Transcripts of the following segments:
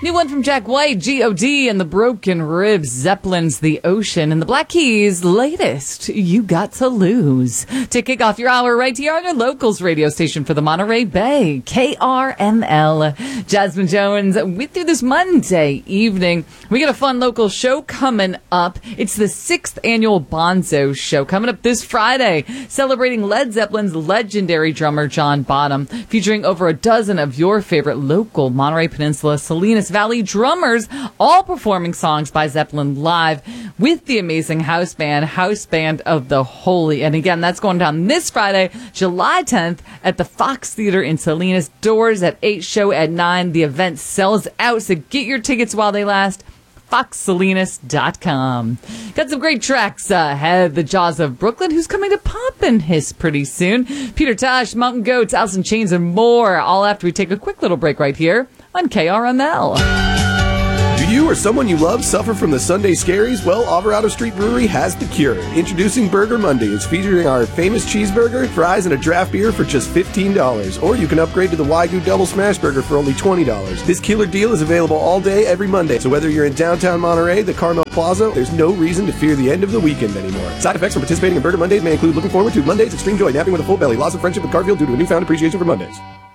New one from Jack White, G.O.D. and the Broken Ribs, Zeppelin's The Ocean, and the Black Keys' latest, You Got to Lose. To kick off your hour right here on your locals radio station for the Monterey Bay, KRML. Jasmine Jones with you this Monday evening. We got a fun local show coming up. It's the 6th annual Bonzo Show coming up this Friday, celebrating Led Zeppelin's legendary drummer John Bonham, featuring over a dozen of your favorite local Monterey Peninsula, Salinas Valley drummers, all performing songs by Zeppelin live with the amazing House Band of the Holy. And again, that's going down this Friday, July 10th at the Fox Theater in Salinas. Doors at 8, show at 9. The event sells out, so get your tickets while they last. FoxSalinas.com. Got some great tracks ahead. The Jaws of Brooklyn, who's coming to Poppin' Hiss pretty soon. Peter Tosh, Mountain Goats, Alice in Chains, and more. All after we take a quick little break right here on KRML. Do you or someone you love suffer from the Sunday scaries? Well, Alvarado Street Brewery has the cure. Introducing Burger Mondays, featuring our famous cheeseburger, fries, and a draft beer for just $15. Or you can upgrade to the Wagyu Double Smash Burger for only $20. This killer deal is available all day, every Monday. So whether you're in downtown Monterey, the Carmel Plaza, there's no reason to fear the end of the weekend anymore. Side effects from participating in Burger Mondays may include looking forward to Mondays, extreme joy, napping with a full belly, loss of friendship with Garfield due to a newfound appreciation for Mondays.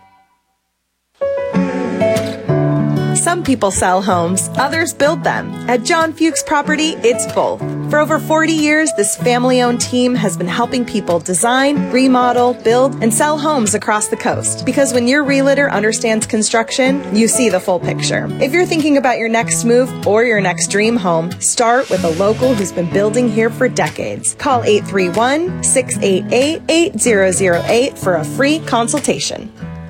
Some people sell homes, others build them. At John Fuchs Property, it's both. For over 40 years, this family-owned team has been helping people design, remodel, build, and sell homes across the coast. Because when your realtor understands construction, you see the full picture. If you're thinking about your next move or your next dream home, start with a local who's been building here for decades. Call 831-688-8008 for a free consultation.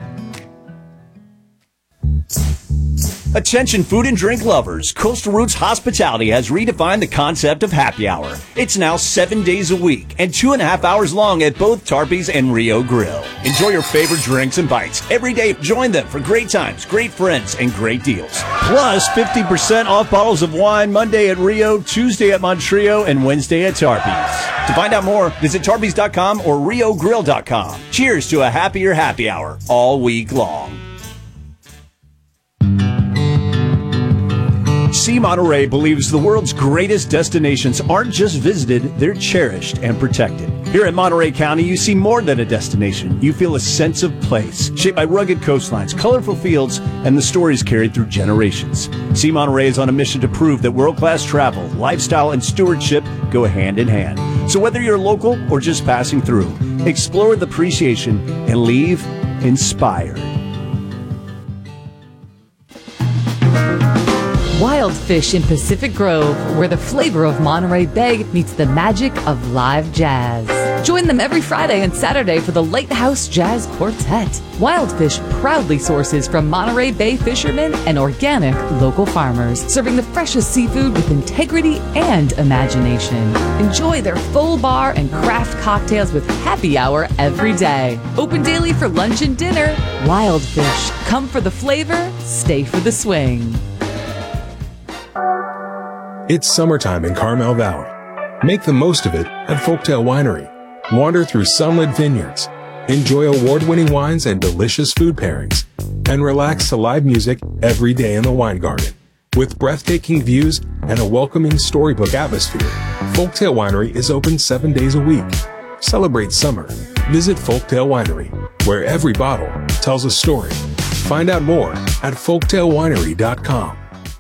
Attention food and drink lovers, Coastal Roots Hospitality has redefined the concept of happy hour. It's now 7 days a week and 2.5 hours long at both Tarpey's and Rio Grill. Enjoy your favorite drinks and bites. Every day, join them for great times, great friends, and great deals. Plus, 50% off bottles of wine Monday at Rio, Tuesday at Montrio, and Wednesday at Tarpey's. To find out more, visit tarpeys.com or riogrill.com. Cheers to a happier happy hour all week long. See Monterey believes the world's greatest destinations aren't just visited, they're cherished and protected. Here at Monterey County, you see more than a destination. You feel a sense of place, shaped by rugged coastlines, colorful fields, and the stories carried through generations. See Monterey is on a mission to prove that world-class travel, lifestyle, and stewardship go hand in hand. So whether you're local or just passing through, explore the appreciation and leave inspired. Wild Fish in Pacific Grove, where the flavor of Monterey Bay meets the magic of live jazz. Join them every Friday and Saturday for the Lighthouse Jazz Quartet. Wild Fish proudly sources from Monterey Bay fishermen and organic local farmers, serving the freshest seafood with integrity and imagination. Enjoy their full bar and craft cocktails with happy hour every day. Open daily for lunch and dinner. Wild Fish. Come for the flavor, stay for the swing. It's summertime in Carmel Valley. Make the most of it at Folktale Winery. Wander through sunlit vineyards, enjoy award-winning wines and delicious food pairings, and relax to live music every day in the wine garden. With breathtaking views and a welcoming storybook atmosphere, Folktale Winery is open 7 days a week. Celebrate summer. Visit Folktale Winery, where every bottle tells a story. Find out more at folktalewinery.com.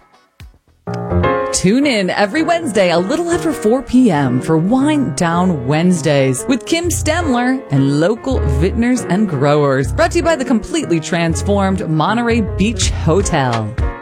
Tune in every Wednesday a little after 4 p.m. for Wine Down Wednesdays with Kim Stemler and local vintners and growers. Brought to you by the completely transformed Monterey Beach Hotel.